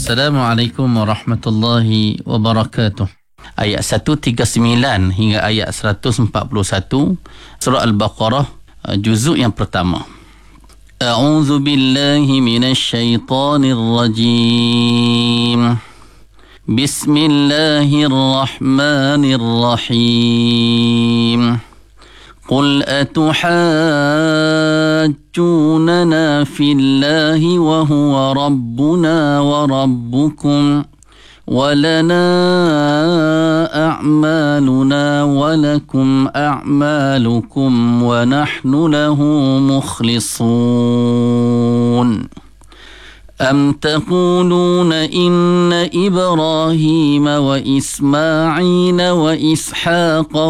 Assalamualaikum warahmatullahi wabarakatuh. Ayat 139 hingga ayat 141 surah Al-Baqarah, juzuk yang pertama. A'udzu billahi minasy syaithanir rajim. Bismillahirrahmanirrahim. قل أتحاجوننا في الله وهو ربنا وربكم ولنا أعمالنا ولكم أعمالكم ونحن له مخلصون أم تقولون إن إبراهيم وإسماعيل وإسحاق